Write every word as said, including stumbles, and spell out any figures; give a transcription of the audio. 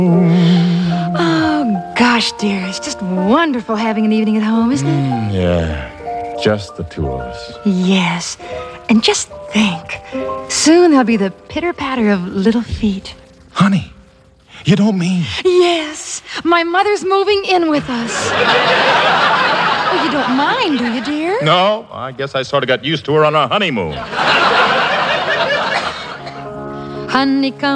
Oh, gosh, dear. It's just wonderful having an evening at home, isn't it? Mm, yeah. Just the two of us. Yes. And just think. Soon there'll be the pitter-patter of little feet. Honey, you don't mean... Yes. My mother's moving in with us. Oh, you don't mind, do you, dear? No, I guess I sort of got used to her on our honeymoon. Honeycomb.